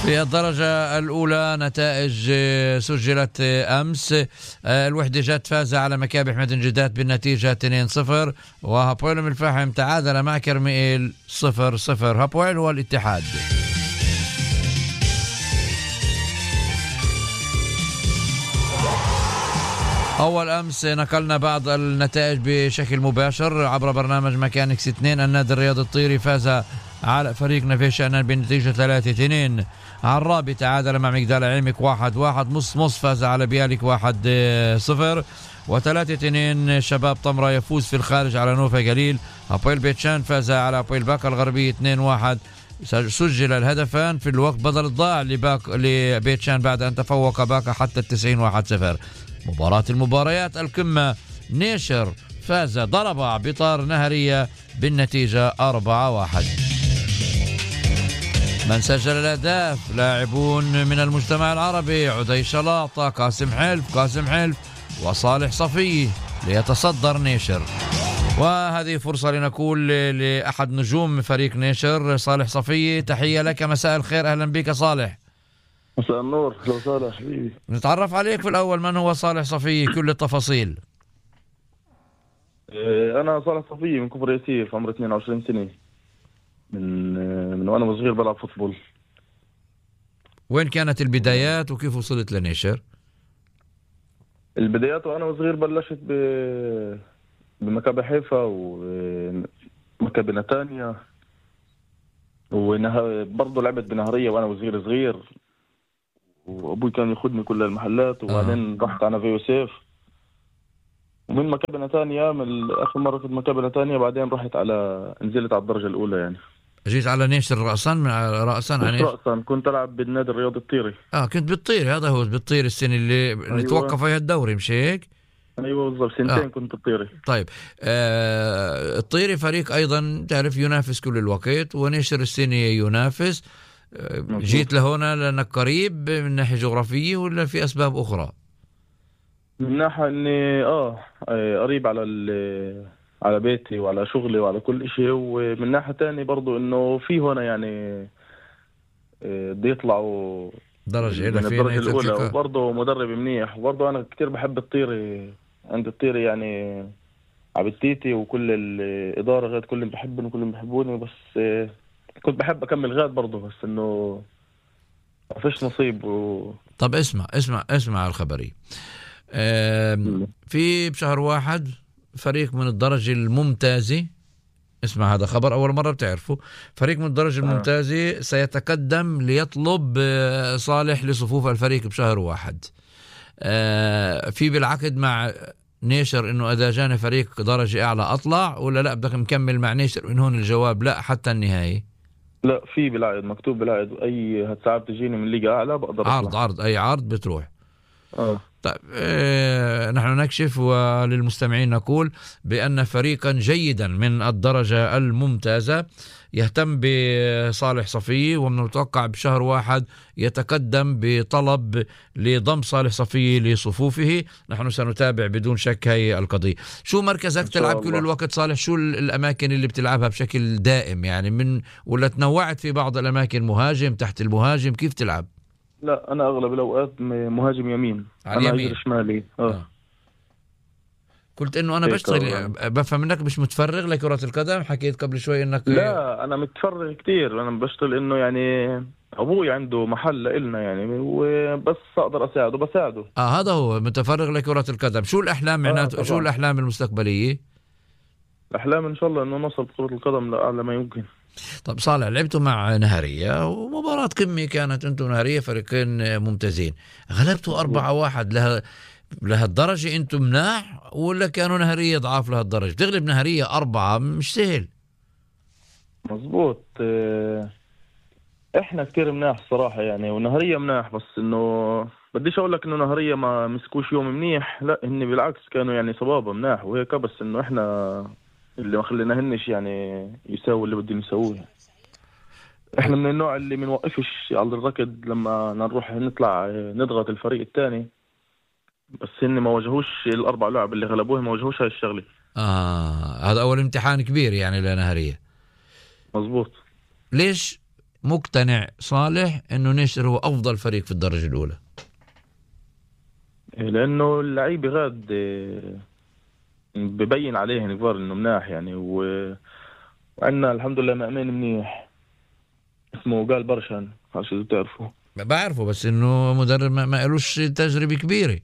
في الدرجة الأولى نتائج سجلت أمس. الوحدة جات فاز على مكابح مدنجدات بالنتيجة 2-0، وهابويل أم الفحم تعادل مع كرميل 0-0. هابويل والاتحاد. أول أمس نقلنا بعض النتائج بشكل مباشر عبر برنامج ميكانيكس 2. النادي الرياضي الطيري فاز على فريق نفي شأنان بنتيجة 3-2. عرابي تعادل مع مقدال عيمك 1-1. مص فاز على بيالك 1-0. و3-2 شباب طمرة يفوز في الخارج على نوفا قليل. هابويل بيتشان فاز على هابويل باكا الغربية 2-1. سجل الهدفان في الوقت بدل الضائع لبيتشان بعد أن تفوق باكا حتى 90 1-0. مباراة المباريات القمة نيشر فاز ضرب بطار نهرية بالنتيجة 4-1. من سجل الأهداف لاعبون من المجتمع العربي: عدي شلاطة، قاسم حلف وصالح صفي ليتصدر نيشر. وهذه فرصة لنقول لأحد نجوم فريق نيشر صالح صفي تحية لك، مساء الخير، أهلا بك صالح. مساء النور، لو صالح حبيبي. نتعرف عليك في الأول، من هو صالح صفي؟ كل التفاصيل. أنا صالح صفي من كفر ياسيف، عمري 22 سنة، من وأنا صغير بلعب فوتبول. وين كانت البدايات وكيف وصلت لنيشر؟ البدايات وأنا صغير بلشت بمكابي حيفا ومكابي نتانيا، وبرضه لعبت بنهرية وأنا صغير، وأبوي كان ياخدني كل المحلات. وبعدين رحت على نفي يوسف، ومن مكابي نتانيا من آخر مرة في مكابي نتانيا، بعدين نزلت على الدرجة الأولى. يعني جيت على نيشر رأسا عن رأسا كنت ألعب بالنادي الرياضي الطيري. كنت بالطير، هذا هو بالطير السنة اللي أيوة. توقف فيها الدوري، مش هيك؟ أيوة بالضبط، سنتين كنت الطيري. طيب، الطيري فريق أيضا تعرف ينافس كل الوقت، ونيشر السنة ينافس. جيت لهنا لأنك قريب من ناحية جغرافية ولا في أسباب أخرى؟ من ناحية إني قريب على بيتي وعلى شغلي وعلى كل شيء، ومن ناحية تاني برضو إنه في هنا يعني بده يطلعوا درجة من الدرجة الأولى، وبرضه مدرب منيح، وبرضه أنا كتير بحب الطيري. عند الطيري يعني عبدتيتي وكل الإدارة غاد كلهم بحبني وكلهم بحبوني، بس كنت بحب أكمل غاد برضه، بس إنه ما فيش نصيب طب اسمع الخبري. في بشهر 1 فريق من الدرجة الممتازة، اسمع هذا خبر أول مرة بتعرفه، فريق من الدرجة الممتازة سيتقدم ليطلب صالح لصفوف الفريق بشهر 1. في بالعقد مع نيشر إنه إذا جاني فريق درجة أعلى أطلع، ولا لا بدك مكمل مع نيشر؟ من هون الجواب لا حتى النهاية. لا، في بالعقد مكتوب بالعقد أي هتساعد تجيني من ليجا أعلى بقدر عرض أي عرض بتروح. طيب، نحن نكشف وللمستمعين نقول بأن فريقا جيدا من الدرجة الممتازة يهتم بصالح صفي، ومن المتوقع بشهر 1 يتقدم بطلب لضم صالح صفي لصفوفه. نحن سنتابع بدون شك هاي القضية. شو مركزك تلعب كل الوقت صالح؟ شو الأماكن اللي بتلعبها بشكل دائم يعني، ولا تنوعت في بعض الأماكن، مهاجم تحت المهاجم، كيف تلعب؟ لا، أنا أغلب الأوقات مهاجم يمين، أنا أجر شمالي. قلت إنه أنا بشتغل، بفهم منك مش متفرغ لكرة القدم، حكيت قبل شوي إنك لا، أنا متفرغ كتير، أنا بشتغل إنه يعني أبوي عنده محل إلنا يعني، وبس أقدر بساعده. هذا هو متفرغ لكرة القدم. شو الأحلام معناته؟ شو الأحلام المستقبلية؟ الأحلام إن شاء الله إنه نوصل كرة القدم لأعلى ما يمكن. طب صالح، لعبتوا مع نهرية ومباراة قمة كانت، أنتم نهرية فريقين ممتازين، غلبتوا 4-1. لهالدرجة أنتم مناح ولا كانوا نهرية ضعاف لهالدرجة؟ تغلب نهرية 4 مش سهل. مظبوط، إحنا كتير مناح الصراحة يعني، ونهرية مناح، بس إنه بديش أقول لك إنه نهرية ما مسكوش يوم منيح، لا هن بالعكس كانوا يعني صبابة مناح وهيك، بس إنه إحنا اللي ما خليناهنش يعني يساوي اللي بدهم يسووه. احنا من النوع اللي منوقفش على الركض لما نروح نطلع نضغط الفريق الثاني، بس هن ما واجهوش الاربع لاعب اللي غلبوه، ما واجهوش هاي الشغله. هذا اول امتحان كبير يعني لنهرية. مزبوط. ليش مقتنع صالح انه نيشر هو افضل فريق في الدرجة الاولى؟ لانه اللعيبه غاد ببين عليهم كبار انه مناح يعني، وعندنا الحمد لله مأمين منيح اسمه قال برشان، عارف اذا بتعرفه. بعرفه، بس انه مدرب ما قالوش تجربة كبيرة.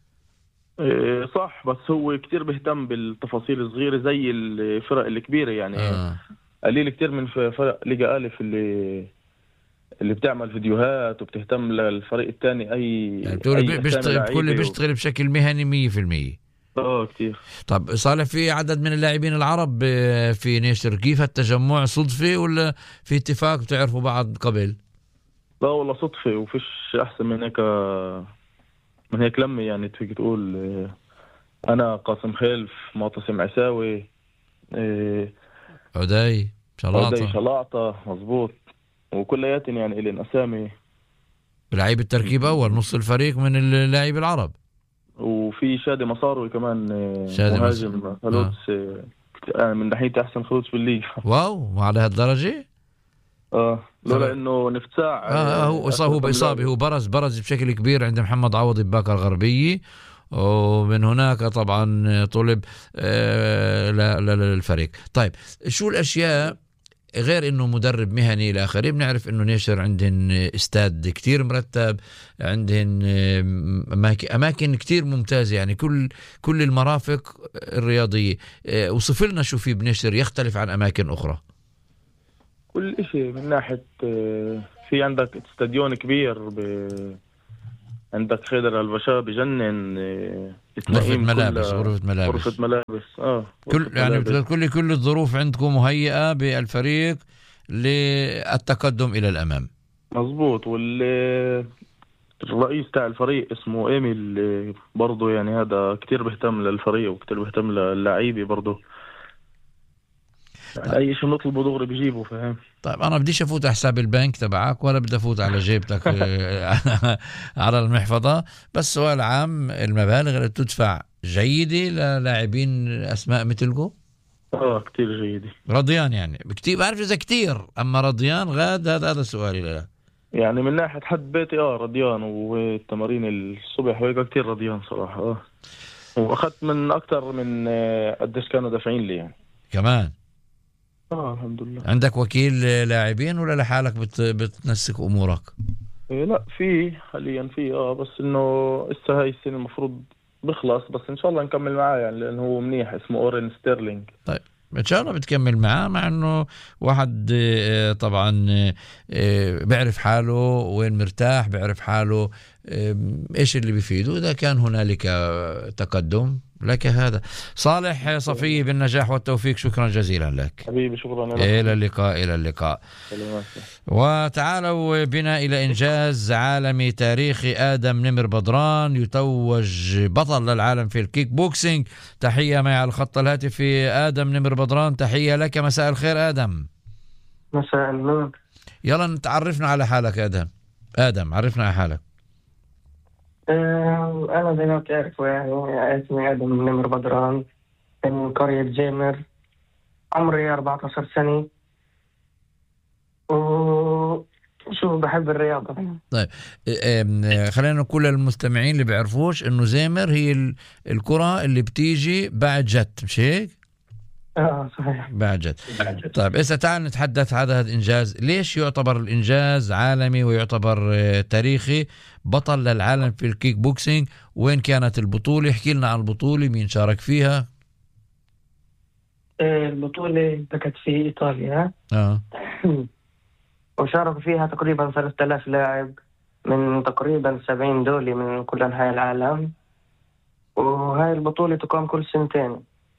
صح، بس هو كتير بيهتم بالتفاصيل الصغيرة زي الفرق الكبيرة يعني. قليل كتير من فرق ليجا ألف اللي بتعمل فيديوهات وبتهتم للفريق الثاني يعني بيشتغل بشكل مهني 100%. كتير. طب صالح، في عدد من اللاعبين العرب في نيشر، كيف التجمع صدفة ولا في اتفاق بتعرفوا بعض قبل؟ لا والله صدفة، وفيش أحسن من هيك لمة يعني. تفيك تقول أنا قاسم خلف، معتصم عساوي، عدي شلاطة مظبوط، وكلياتهم يعني إلين أسامي. لعيب التركيب أول نص الفريق من اللاعب العرب، وفي شادي مصاروي كمان، مهاجم خلوص من ناحية أحسن خلوص في الليج. واو، على هالدرجة؟ لولا إنه نفتاع هو بإصابة، هو برز بشكل كبير عند محمد عوض بباكر الغربية، ومن هناك طبعا طلب للفريق. طيب، شو الأشياء غير انه مدرب مهني الى اخره؟ بنعرف انه نيشر عندهن استاد كتير مرتب، عندهن اماكن كتير ممتازه، يعني كل المرافق الرياضيه. وصف لنا شو في بنيشر يختلف عن اماكن اخرى. كل إشي من ناحيه، في عندك استاديون كبير، عندك خيدر البشا بجنن، غرفة ملابس كل الظروف عندكم مهيئة بالفريق للتقدم إلى الأمام. مظبوط. والرئيس تاع الفريق اسمه إيميل برضو، يعني هذا كتير بيهتم للفريق وكتير بيهتم للاعيبه برضو. طيب. أي شيء نطلبه دغري بيجيبه، فاهم؟ طيب، أنا بديش أفوت على حساب البنك تبعك ولا بدي أفوت على جيبتك على المحفظة، بس سؤال عام، المبالغ اللي تدفع جيدة للاعبين أسماء مثلكم؟ كتير جيدة. رضيان يعني كتير، بعرف إذا كتير، أما رضيان غاد، هذا سؤالي. لا يعني من ناحية حد بيتي رضيان، والتمارين الصبح وهيك كتير رضيان صراحة. وأخذت من أكتر من قديش كانوا دافعين لي يعني كمان. الحمد لله. عندك وكيل لاعبين ولا لحالك بتنسك امورك؟ لا، في حاليا في بس انه لسه هاي السنه المفروض بخلص، بس ان شاء الله نكمل معاه يعني، لانه هو منيح، اسمه اورين ستيرلينج. طيب، ان شاء الله بتكمل معاه، مع انه واحد طبعا بيعرف حاله وين مرتاح، بيعرف حاله ايش اللي بيفيده. اذا كان هنالك تقدم لك هذا. صالح صفي، بالنجاح والتوفيق، شكرا جزيلا لك حبيبي. شكرا لك. إلى اللقاء. وتعالوا بنا إلى إنجاز عالمي تاريخي. آدم نمر بدران يتوج بطل للعالم في الكيك بوكسينج. تحية معي على الخط الهاتفي آدم نمر بدران، تحية لك. مساء الخير آدم. مساء النور. يلا نتعرفنا على حالك آدم، عرفنا على حالك. أنا زي ما بتعرفوا يعني اسمي آدم نمر بدران، من قرية جيمر، عمري 14 سنة، وشو بحب الرياضة. طيب، خلينا نقول للمستمعين اللي بيعرفوش إنه زيمر هي الكرة اللي بتيجي بعد جت، مش هيك؟ صحيح، بعد جت. طيب، إذا تعال نتحدث عن هذا الإنجاز. ليش يعتبر الإنجاز عالمي ويعتبر تاريخي؟ بطل للعالم في الكيك بوكسينج، وين كانت البطولة؟ احكي لنا عن البطولة، مين شارك فيها؟ البطولة كانت في إيطاليا. وشارك فيها تقريبا 3000 لاعب من تقريبا 70 دولة من كل أنحاء العالم، وهاي البطولة تقام كل سنتين.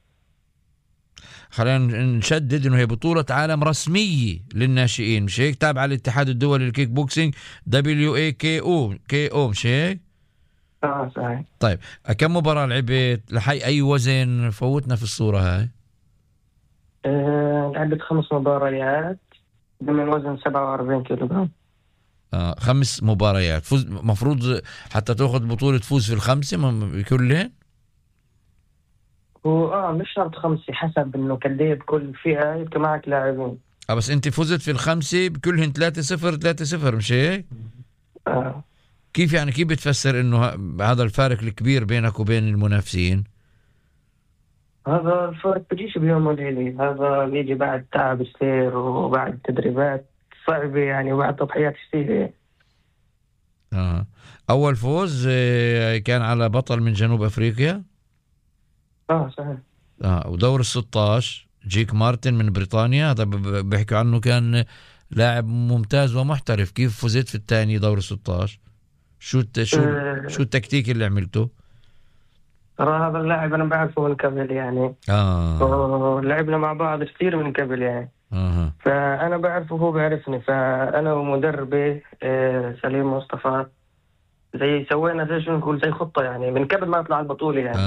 خلينا نشدد انه هي بطولة عالم رسمية للناشئين، مش هيك؟ تابعة للاتحاد الدولي للكيك بوكسينج WAKO، مش هيك؟ صحيح. طيب، كم مباراة لعبت؟ لحي اي وزن؟ فوتنا في الصورة هاي. لعبت 5 مباريات ضمن وزن 47 كيلوغرام. 5 مباريات. فوز مفروض حتى تاخذ بطولة تفوز في ال5 بكلهن؟ مش شرط 5، حسب انه قد ايه بكل فئة يبقى معك لاعبين. بس انت فزت في الخمسة بكلهن 3-0 3-0 مش هيك؟ كيف يعني كيف بتفسر انه هذا الفارق الكبير بينك وبين المنافسين؟ هذا الفرق بيجيش بيوم وليلة، هذا بيجي بعد تعب كثير وبعد تدريبات صعبة يعني وبعد تضحيات كثيرة. أول فوز كان على بطل من جنوب أفريقيا. صحيح. ودور 16 جيك مارتن من بريطانيا، هذا بيحكوا عنه كان لاعب ممتاز ومحترف. كيف فزت في الثاني دور 16؟ شو التكتيك اللي عملته؟ ترى هذا اللاعب أنا بعرفه من قبل يعني. ولعبنا مع بعض كثير من قبل يعني. فأنا بعرفه وهو بعرفني، فأنا ومدربي سليم مصطفى زي سوينا زي شو نقول زي خطة يعني من قبل ما يطلع البطولة يعني.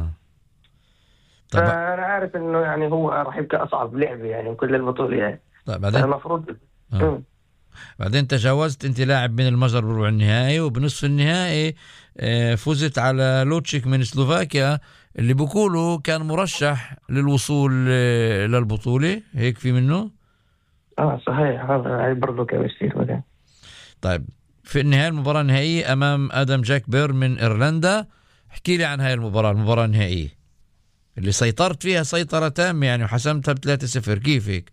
فأنا عارف إنه يعني هو راح يبقى أصعب لعبة يعني من كل البطولة يعني. طيب بعدين المفروض بعدين تجاوزت انت لاعب من المجر بربع النهائي، وبنصف النهائي فزت على لوتشيك من سلوفاكيا اللي بيقولوا كان مرشح للوصول للبطولة، هيك في منه؟ صحيح، هذا برضه كان يصير ولا. طيب في النهاية المباراة النهائية أمام آدم جاك بير من إيرلندا، احكي لي عن هاي المباراة النهائية اللي سيطرت فيها سيطرة تامة يعني وحسمتها ب3-0، كيف هيك؟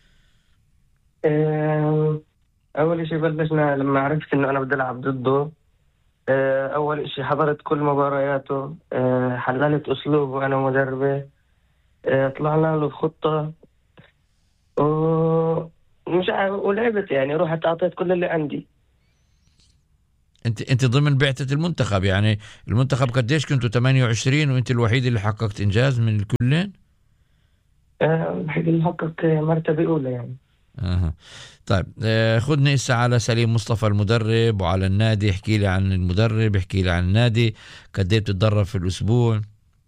أول شيء بلشنا لما عرفت إنه أنا بدي ألعب ضده. أول شيء حضرت كل مبارياته، حللت أسلوبه أنا ومدربي، طلعنا له بخطة مش ولعبت يعني، رحت أعطيت كل اللي عندي. انت ضمن بعثة المنتخب يعني، المنتخب قديش كنتوا 28 وانت الوحيد اللي حققت انجاز من الكلين؟ الوحيد اللي حقق مرتبة اولى يعني. طيب خدني اسا على سليم مصطفى المدرب وعلى النادي، احكي لي عن المدرب، احكي لي عن النادي، قديش بتتدرب في الاسبوع؟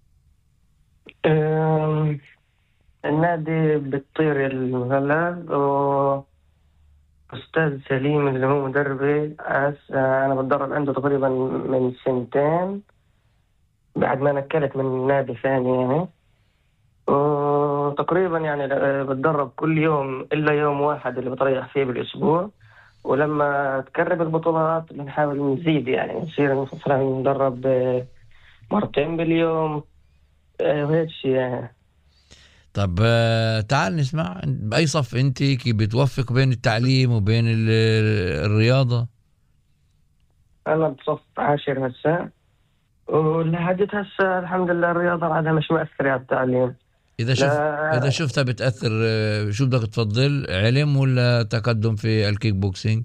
النادي بالطير المغلب، أستاذ سليم اللي هو مدربي أنا بتدرب عنده تقريبا من 2 بعد ما نكلت من نادي ثاني يعني. وتقريبا يعني بتدرب كل يوم إلا يوم واحد اللي بتريح فيه بالأسبوع، ولما تقرب البطولات بنحاول نزيد يعني نصير مثلا ندرب 2 باليوم وهيك شيء يعني. طب تعال نسمع بأي صف أنت، كيف بتوفق بين التعليم وبين الرياضة؟ أنا بصف 10 هسه، ولحد هسه الحمد لله الرياضة بعدها مش مؤثرة على التعليم. إذا شفتها بتأثر، شو بدك تفضل، علم ولا تقدم في الكيك بوكسينج؟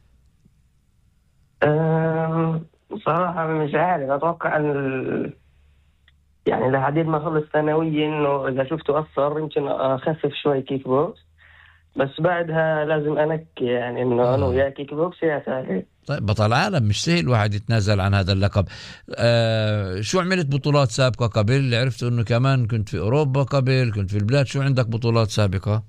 صراحة مش عارف، أتوقع أن يعني لحد ما خلص ثانوية إنه إذا شفته أثر يمكن أخفف شوي كيك بوكس، بس بعدها لازم أنكي يعني إنه أنا ويا كيك بوكس يا ثاني. طيب بطل عالم مش سهل واحد يتنازل عن هذا اللقب. شو عملت بطولات سابقة قبل؟ عرفت إنه كمان كنت في أوروبا قبل، كنت في البلاد، شو عندك بطولات سابقة؟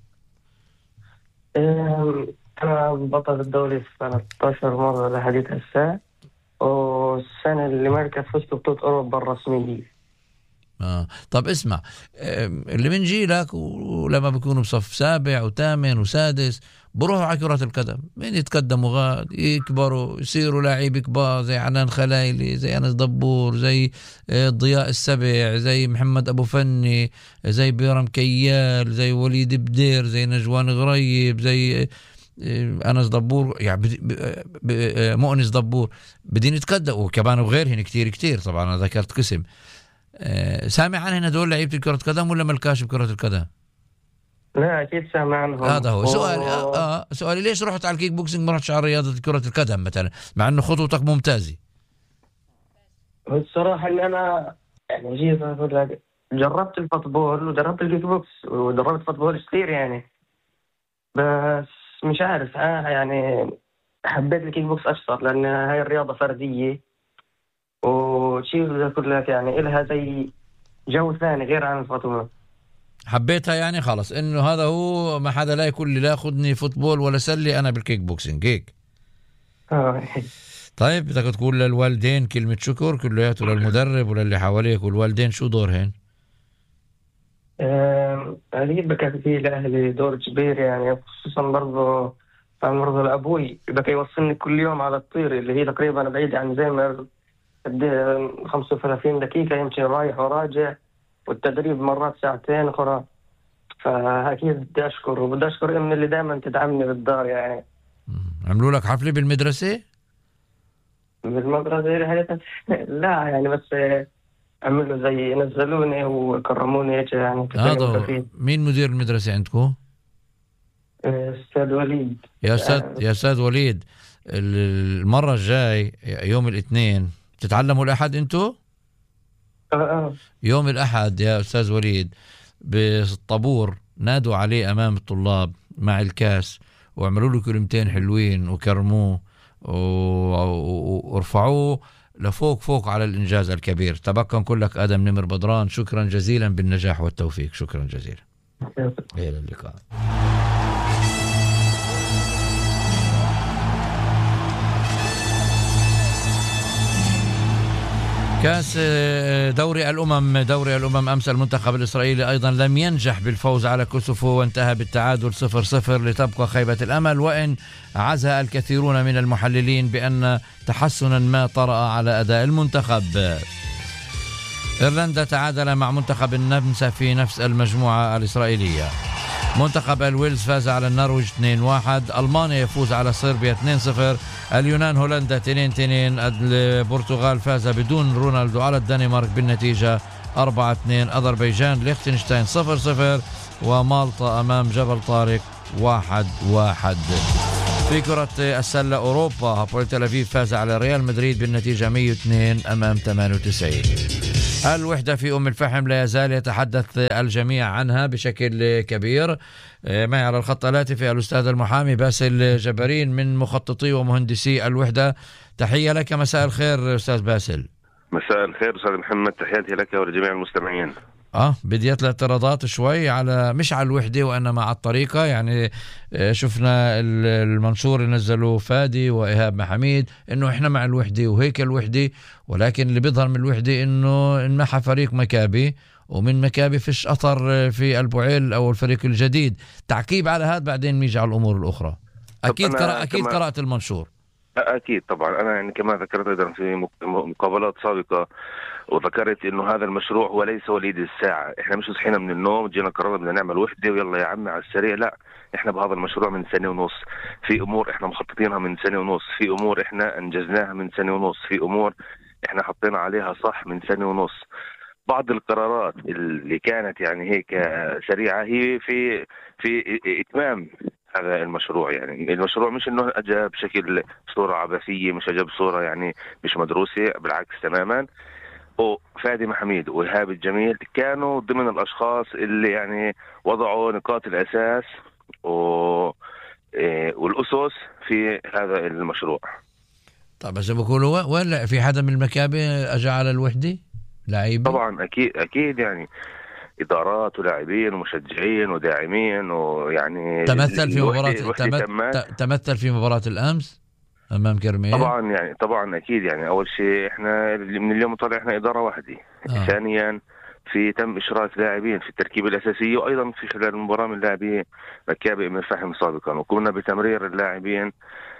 أنا بطل الدوري 13 مرة لحد هسه، والسنة اللي مركز فزت بطولة أوروبا الرسمية. طب اسمع، اللي من جيلك ولما بيكونوا بصف 7 و8 و6 بروحوا على كرة القدم، مين يتقدموا غاد يكبروا يصيروا لاعب كبار زي عنان خلايلي، زي أنس دبور، زي ضياء السبع، زي محمد أبو فني، زي بيرم كيال، زي وليد بدير، زي نجوان غريب، زي أنس دبور يعني مؤنس دبور، بدين يتقدموا وكمان وغيرهن كتير. طبعا أنا ذكرت قسم. سامع عنهن هدول لعيبة كرة قدم ولا ملكاش بكرة القدم؟ لا أكيد سامع عنهم. هذا هو سؤالي. سؤالي ليش رحت على الكيك بوكسينج ما رحتش على رياضة كرة القدم مثلا، مع انه خطوتك ممتازة؟ الصراحة ان انا يعني جيت اقول لك جربت الفوتبول وجربت الكيك بوكس ودربت فوتبول كثير يعني، بس مش عارف يعني حبيت الكيك بوكس اكثر لان هاي الرياضة فردية وشيء بقول لك يعني إلها زي جو ثاني غير عن الفوتبول. حبيتها يعني خلص انه هذا هو، ما حدا لا يقول لي لا خدني فوتبول ولا سلي، انا بالكيك بوكسينج هيك. طيب بدك تقول للوالدين كلمة شكر كلياته للمدرب وللي حواليك، والوالدين شو دورهن؟ أكيد كان في لأهلي دور كبير يعني، خصوصا برضه فاهم برضه لأبوي بقى يوصلني كل يوم على الطير اللي هي تقريبا بعيد عن زي 35 دقيقة يمشي رايح وراجع، والتدريب مرات ساعتين أخرى. فأكيد بدي أشكر، وبدي أشكر أمي اللي دائما تدعمني بالدار يعني. عملوا لك حفلة بالمدرسة؟ بالمدرسة لا يعني، بس عملوا زي نزلوني وكرموني هيك يعني كثير هذا مستفيد. مين مدير المدرسة عندكم؟ أستاذ وليد. يا أستاذ وليد، المرة الجاي يوم الاثنين تتعلموا الأحد أنتوا؟ يوم الأحد يا أستاذ وليد بالطابور نادوا عليه أمام الطلاب مع الكاس، واعملوا له كلمتين حلوين وكرموه وارفعوه لفوق فوق على الإنجاز الكبير. تبقى كلك آدم نمر بدران، شكرا جزيلا بالنجاح والتوفيق. شكرا جزيلا. إلى اللقاء. كاس دوري الأمم أمس المنتخب الإسرائيلي أيضا لم ينجح بالفوز على كوسوفو، وانتهى بالتعادل 0-0 لتبقى خيبة الأمل، وإن عزى الكثيرون من المحللين بأن تحسنا ما طرأ على أداء المنتخب. إيرلندا تعادل مع منتخب النمسا في نفس المجموعة الإسرائيلية. منتخب الويلز فاز على النرويج 2-1. ألمانيا يفوز على صربيا 2-0. اليونان هولندا 2-2. البرتغال فاز بدون رونالدو على الدنمارك بالنتيجة 4-2. أذربيجان ليختنشتاين 0-0. ومالطا أمام جبل طارق 1-1. في كرة السلة أوروبا، هابول تل أبيب فاز على ريال مدريد بالنتيجة 102 أمام 98. الوحدة في أم الفحم لا يزال يتحدث الجميع عنها بشكل كبير. معي على الخط الهاتفي الأستاذ المحامي باسل جبارين من مخططي ومهندسي الوحدة. تحية لك، مساء الخير أستاذ باسل. مساء الخير أستاذ محمد، تحياتي لك ولجميع المستمعين. بديت الاعتراضات شوي على مش على الوحدة وإنما على الطريقة. يعني شفنا المنشور اللي نزلوه فادي وإيهاب محميد إنه إحنا مع الوحدة وهيك الوحدة، ولكن اللي بيظهر من الوحدة إنه انمحى فريق مكابي، ومن مكابي فيش أثر في البوعيل أو الفريق الجديد. تعقيب على هذا بعدين نيجي على الأمور الأخرى. أكيد قرأت المنشور. أكيد طبعا، أنا يعني كما ذكرت أيضا في مقابلات سابقة وذكرت إنه هذا المشروع هو ليس وليد الساعة. إحنا مش صحينا من النوم جينا قررنا بدنا نعمل وحدة ويلا يا عمي على السريع، لا، إحنا بهذا المشروع من 1.5 سنة. في أمور إحنا مخططينها من 1.5 سنة، في أمور إحنا أنجزناها من 1.5 سنة، في أمور إحنا حطينا عليها صح من 1.5 سنة. بعض القرارات اللي كانت يعني هيك سريعة هي في إتمام هذا المشروع. يعني المشروع مش انه اجى بشكل صورة عبثية، مش اجى بصورة يعني مش مدروسة، بالعكس تماما. وفادي محميد وإيهاب الجميل كانوا ضمن الاشخاص اللي يعني وضعوا نقاط الاساس والاسس في هذا المشروع. طب بس بقولوا ولا في حدا من المكابي اجى على الوحدة لاعبين؟ طبعا اكيد يعني إدارات ولاعبين ومشجعين وداعمين، ويعني تمثل في مباراة الأمس أمام كرمية. طبعا أكيد يعني أول شيء إحنا من اليوم طالع إحنا إدارة واحدة. ثانيا تم إشراك لاعبين في التركيبة الأساسية، وأيضا في خلال المباراة من لاعبي مكابي أم الفحم سابقا، وقمنا بتمرير اللاعبين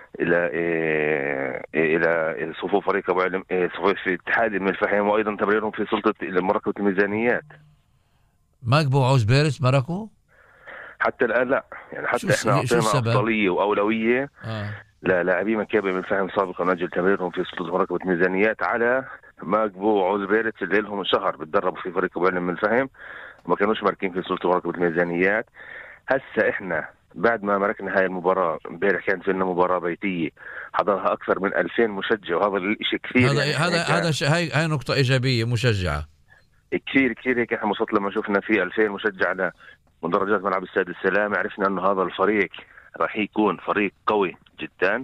إلى صفوف فريق أبو علم في اتحاد أم الفحم، وأيضا تمريرهم في سلطة مراقبة الميزانيات. ماكبو عوز بيرس مركو حتى الآن لا، يعني حتى احنا اعطينا افضليه واولويه للاعبي مكابي من الفحم سابقا من اجل تمريرهم في سلطه مراقبه الميزانيات على ماكبو وعوز بيرس اللي لهم شهر بتدربوا في فريق ابو علم من الفحم، وما كانوش ماركين في سلطه مراقبه الميزانيات. هسه احنا بعد ما ماركنا هاي المباراه امبارح كانت لنا مباراه بيتيه حضرها اكثر من 2000 مشجع، وهذا الشيء كثير. هذا هاي نقطه ايجابيه مشجعه كثير هيك. احنا وصلت لما شفنا في 2000 مشجع على مدرجات ملعب السيد السلام، عرفنا انه هذا الفريق راح يكون فريق قوي جدا.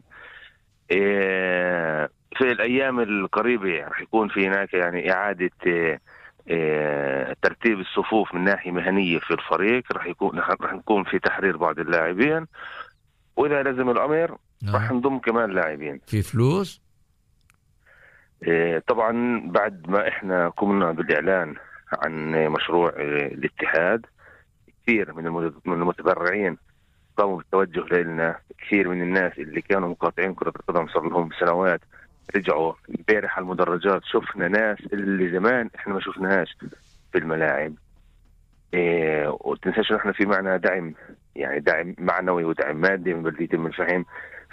في الايام القريبه راح يكون في هناك يعني اعاده ترتيب الصفوف من ناحيه مهنيه في الفريق، راح نكون في تحرير بعض اللاعبين، واذا لازم الامر راح نضم كمان لاعبين. في فلوس طبعا بعد ما احنا قمنا بالاعلان عن مشروع الاتحاد. كثير من المتبرعين قاموا بالتوجه لنا، كثير من الناس اللي كانوا مقاطعين كرة القدم صار لهم سنوات رجعوا امبارح على المدرجات. شفنا ناس اللي زمان احنا ما شفناهاش في الملاعب. وتنساش ان احنا في معنا دعم، يعني دعم معنوي ودعم مادي من بلدية أم الفحم.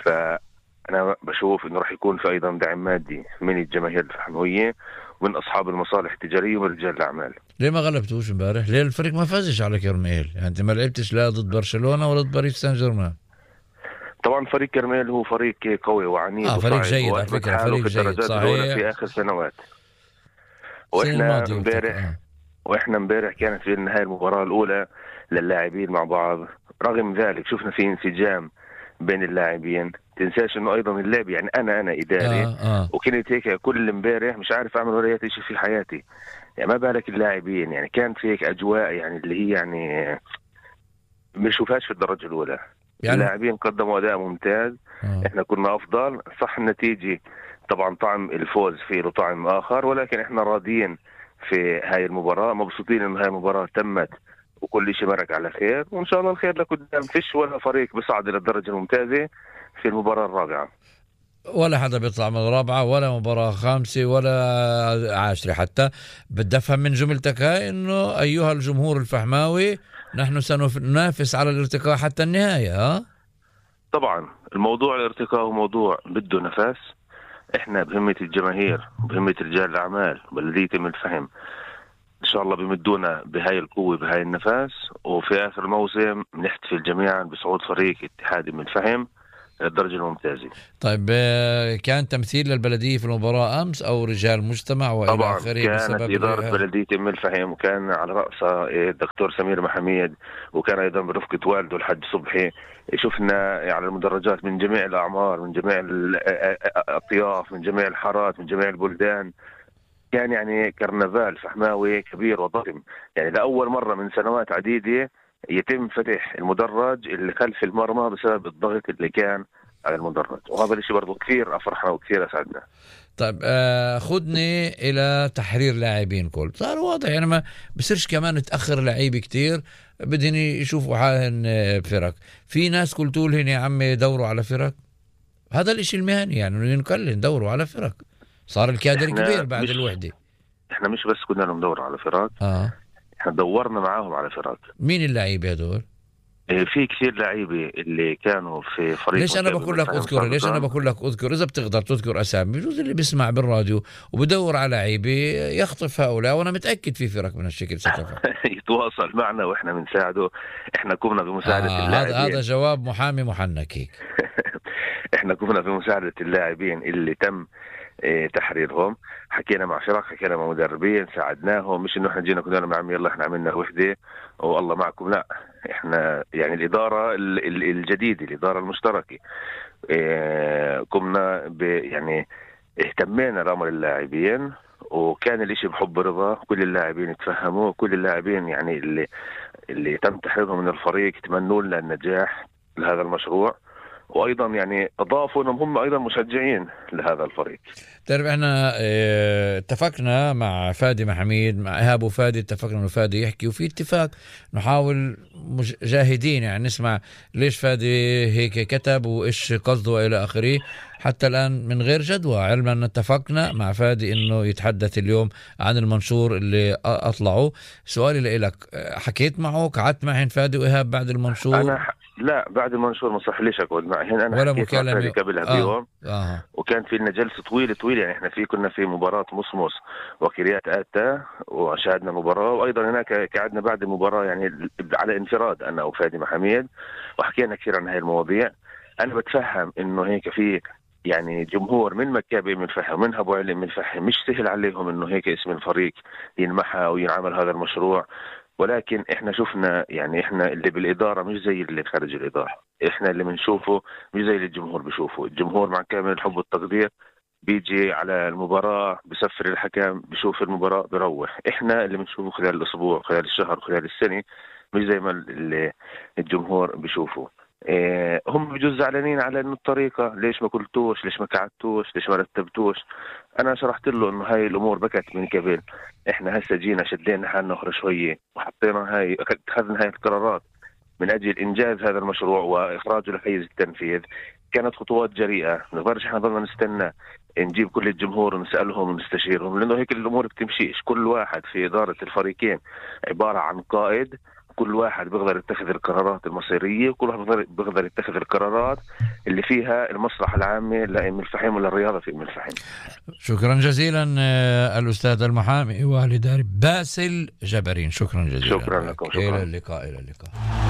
فأنا بشوف انه راح يكون في ايضا دعم مادي من الجماهير الفحموية ومن اصحاب المصالح التجارية ورجال الاعمال. ليه ما غلبتوش امبارح؟ ليه الفريق ما فازش على كرميل؟ يعني انت ما لعبتش لا ضد برشلونة ولا ضد باريس سان جيرمان. طبعا فريق كرميل هو فريق قوي وعنيد فريق وصعب جيد على واثبت فكرة، حاله فريق في جيد الدرجات الاولى صحيح. في اخر سنوات. السنة واحنا الماضية امبارح واحنا امبارح كانت في النهاية المباراة الاولى للاعبين مع بعض. رغم ذلك شفنا في انسجام بين اللاعبين. تنساش انه ايضا اللعب، يعني انا اداري وكنت هيك كل امبارح مش عارف اعمل ولا شيء في حياتي، يعني ما بالك اللاعبين. يعني كانت في هيك اجواء يعني اللي هي يعني ما نشوفهاش في الدرجة الاولى. يعني اللاعبين قدموا اداء ممتاز. احنا كنا افضل، صح النتيجة طبعا طعم الفوز فيه له طعم اخر، ولكن احنا راضيين في هاي المباراة، مبسوطين ان هاي المباراة تمت وكل شيء مرق على خير، وان شاء الله الخير لقدام. فيش ولا فريق بيصعد الى الدرجة الممتازة في المباراة الرابعة، ولا حدا بيطلع من الرابعة ولا مباراة خامسة ولا عاشرة حتى. بدي أفهم من جملتك هاي إنه أيها الجمهور الفحماوي نحن سننافس على الارتقاء حتى النهاية. طبعا الموضوع الارتقاء هو موضوع بده نفس. احنا بهمة الجماهير وبهمة رجال الأعمال بلدية أم الفحم إن شاء الله بيمدونا بهاي القوة بهاي النفس، وفي آخر الموسم نحتفل جميعا بصعود فريق اتحاد أم الفحم الدرجة الممتازة. طيب كان تمثيل للبلدية في المباراة أمس أو رجال مجتمع وإلى طبعا آخره؟ كانت بسبب إدارة بلدية أم الفحم وكان على رأسها الدكتور سمير محميد، وكان أيضا برفقة والده الحاج صبحي. شفنا على المدرجات من جميع الأعمار، من جميع الأطياف، من جميع الحارات، من جميع البلدان. كان يعني كرنفال فحماوي كبير وضخم. يعني لأول مرة من سنوات عديدة يتم فتح المدرج اللي خلف المرمى بسبب الضغط اللي كان على المدرج، وهذا الشيء برضو كثير أفرحنا وكثير أسعدنا. طيب خدني إلى تحرير لاعبين كل صار واضح، يعني ما بصيرش كمان تأخر لعيبة كتير، بدهن يشوفوا حالهم بفرق. في ناس قلتوا لهم يا عمي دوروا على فرق، هذا الاشي المهني يعني نكلم دوروا على فرق. صار الكادر كبير بعد الوحدة. احنا مش بس كنا لهم ندور على فرق، احنا دورنا معاهم على فرق. مين اللعيبة هدول؟ في كثير لعيبه اللي كانوا في فريق. ليش انا بقول لك اذكر؟ ليش انا بقول لك اذكر؟ اذا بتقدر تذكر اسامي، بجوز اللي بيسمع بالراديو وبدور على لعيبه يخطف هؤلاء، وانا متاكد في فرق من هالشكل ستفعل. يتواصل معنا واحنا بنساعده. احنا قمنا بمساعده اللاعبين. هذا جواب محامي محنك هيك. احنا قمنا بمساعده اللاعبين اللي تم تحريرهم. حكينا مع فرق، حكينا مع مدربين، ساعدناهم. مش انه احنا جينا كنا مع يلا احنا عملنا وحده والله معكم، لا. احنا يعني الاداره الجديده، الاداره المشتركه، قمنا يعني اهتمينا لامر اللاعبين، وكان الاشي بحب رضا. كل اللاعبين تفهموا، كل اللاعبين يعني اللي تم تحريرهم من الفريق تمنوا لنا النجاح لهذا المشروع، وايضا يعني اضافوا انهم هم ايضا مشجعين لهذا الفريق. تعرف احنا اتفقنا مع فادي محميد، مع ايهاب وفادي، اتفقنا انه فادي يحكي، وفي اتفاق نحاول جاهدين يعني نسمع ليش فادي هيك كتب وايش قصده والى اخره. حتى الان من غير جدوى، علما ان اتفقنا مع فادي انه يتحدث اليوم عن المنشور اللي اطلعه. سؤالي لك، حكيت معه، قعدت معهن فادي وايهاب بعد المنشور؟ لا بعد المنشور ما صح ليش اقعد معهن. انا ولا حكيت مع فادي قبلها بيوم. وكان في لنا جلسه طويله يعني احنا كنا في مباراه مصمص وكريات آتا وشاهدنا مباراه، وايضا هناك قعدنا بعد المباراه يعني على انفراد انا وفادي محميد وحكينا كثير عن هاي المواضيع. انا بتفهم انه هيك في يعني جمهور من مكابي من الفحم ومن ابو علي من الفحم مش سهل عليهم انه هيك اسم الفريق ينمحى او ينعمل هذا المشروع، ولكن احنا شفنا يعني احنا اللي بالاداره مش زي اللي خارج الاداره. احنا اللي بنشوفه مش زي اللي الجمهور بيشوفه. الجمهور مع كامل الحب والتقدير بيجي على المباراه بسفر الحكم بيشوف المباراه بيروح. احنا اللي بنشوفه خلال الاسبوع خلال الشهر خلال السنه مش زي ما الجمهور بيشوفه. هم بجوز زعلانين على انه الطريقة، ليش ما قلتوش، ليش ما قعدتوش، ليش ما رتبتوش. انا شرحت له انه هاي الامور بكت من قبل، احنا هسه جينا شدينا حالنا اخر شوية وحطينا اتخذنا هاي القرارات من اجل انجاز هذا المشروع واخراجه لحيز التنفيذ. كانت خطوات جريئة، ما نقدرش احنا نضلنا نستنى نجيب كل الجمهور ونسألهم ونستشيرهم، لانه هيك الامور بتمشيش. كل واحد في ادارة الفريقين عبارة عن قائد، كل واحد بيقدر يتخذ القرارات المصيرية، وكل واحد بيقدر يتخذ القرارات اللي فيها المصلحة العامة لأم الفحم ولا الرياضة في أم الفحم. شكرا جزيلا الأستاذ المحامي والإداري باسل جبرين، شكرا جزيلا. شكرا لكم. شكرا. إلى اللقاء.